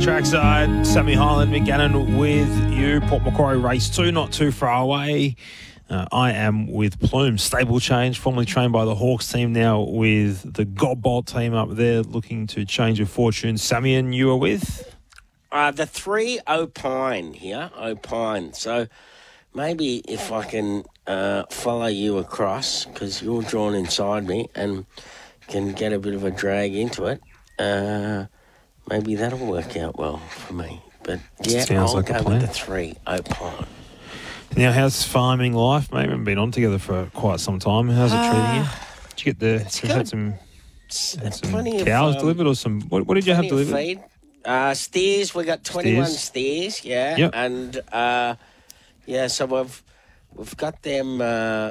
Trackside, Sammy Highland, Mick Gannon with you. Port Macquarie Race 2, not too far away. I am with Plume, stable change, formerly trained by the Hawks team, now with the Godbolt team up there, looking to change your fortune. Sammy, and you are with? The 3 Opine here, Opine. So maybe if I can follow you across, because you're drawn inside me and can get a bit of a drag into it, maybe that'll work out well for me. But yeah, I'll like go with the 3 Opine. Now, how's farming life, mate? We haven't been on together for quite some time. How's it treating you? Did you get some cows delivered or some... What did you have delivered? Feed. Steers. We got 21 steers, yeah. Yep. And, so we've got them...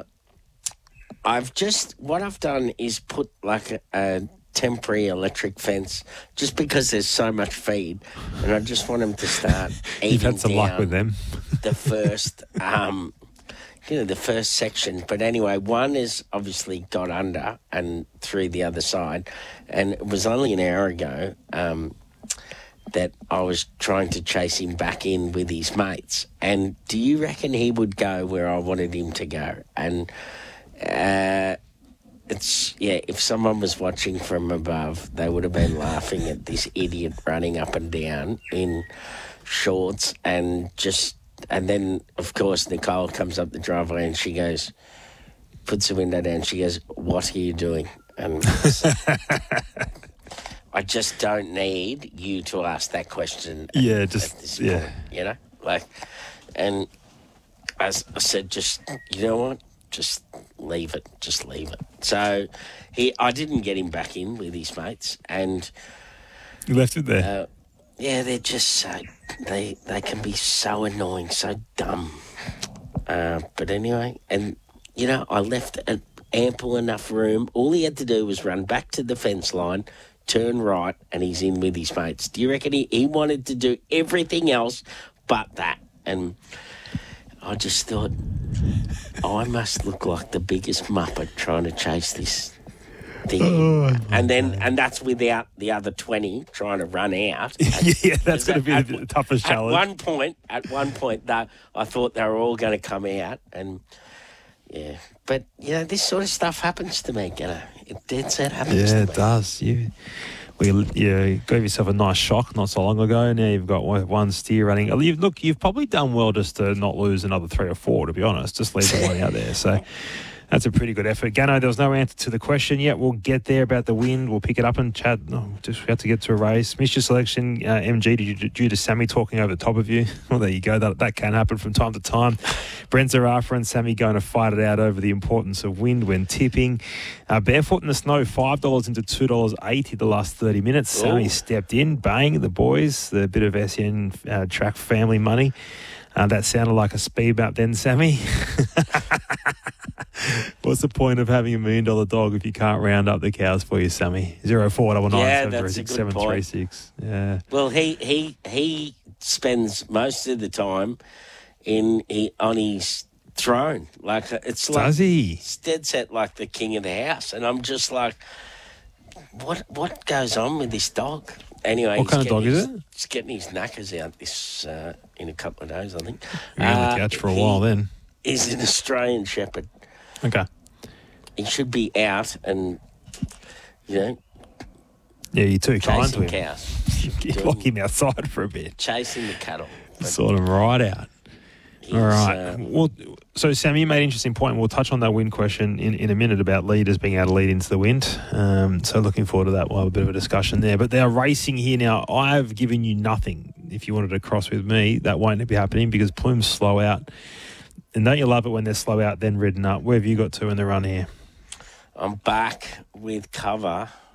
What I've done is put like a temporary electric fence just because there's so much feed, and I just want them to start eating. You've had some luck with them. The first, the first section. But anyway, one is obviously got under and through the other side, and it was only an hour ago that I was trying to chase him back in with his mates. And do you reckon he would go where I wanted him to go? And if someone was watching from above, they would have been laughing at this idiot running up and down in shorts and then, of course, Nicole comes up the driveway and she goes, puts the window down, she goes, "What are you doing?" And I just don't need you to ask that question. At this point, and as I said, you know what? Just leave it. So I didn't get him back in with his mates, and you left it there. They're just so they can be so annoying, so dumb. But anyway, and I left an ample enough room. All he had to do was run back to the fence line, turn right, and he's in with his mates. Do you reckon he wanted to do everything else but that? And I just thought, I must look like the biggest muppet trying to chase this thing. And that's without the other 20 trying to run out. Yeah, that's going to be the toughest challenge. At one point, though, I thought they were all going to come out. And, yeah. But, this sort of stuff happens to me, It dead set happens to me. Yeah, it does. You gave yourself a nice shock not so long ago. Now you've got one steer running. You've probably done well just to not lose another 3 or 4, to be honest. Just leave the one out there. So that's a pretty good effort. Gano, there was no answer to the question yet. We'll get there about the wind. We'll pick it up and chat. We have to get to a race. Missed your selection, MG, due to Sammy talking over the top of you. Well, there you go. That can happen from time to time. Brent Zarafa and Sammy going to fight it out over the importance of wind when tipping. Barefoot in the snow, $5 into $2.80 the last 30 minutes. Sammy stepped in, bang, the boys, the bit of SN track family money. That sounded like a speed map then, Sammy. What's the point of having $1 million dog if you can't round up the cows for you, Sammy? 0499736736. Yeah. Well, he spends most of the time on his throne. Like it's like, does he? It's dead set like the king of the house, and I'm just like, what goes on with this dog? Anyway, what kind of dog is it? He's getting his knackers out this in a couple of days, I think. You're on the couch for a while then. He's an Australian Shepherd. Okay. He should be out and, Yeah, you're too kind to him. Cows. Lock him outside for a bit. Chasing the cattle. Sort him right out. All right. So, Sam, you made an interesting point. We'll touch on that wind question in a minute about leaders being able to lead into the wind. So looking forward to that. We'll have a bit of a discussion there. But they're racing here now. I've given you nothing. If you wanted to cross with me, that won't be happening because Plume's slow out. And don't you love it when they're slow out, then ridden up? Where have you got to in the run here? I'm back with cover